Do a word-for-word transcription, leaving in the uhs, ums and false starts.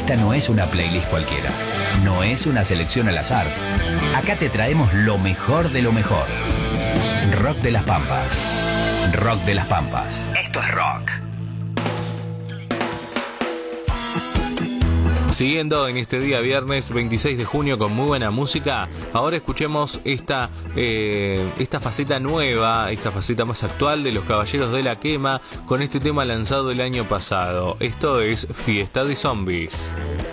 Esta no es una playlist cualquiera, no es una selección al azar. Acá te traemos lo mejor de lo mejor. Rock de las Pampas. Rock de las Pampas. Esto es rock. Siguiendo en este día viernes veintiséis de junio con muy buena música, ahora escuchemos esta, eh, esta faceta nueva, esta faceta más actual de Los Caballeros de la Quema con este tema lanzado el año pasado. Esto es Fiesta de Zombies.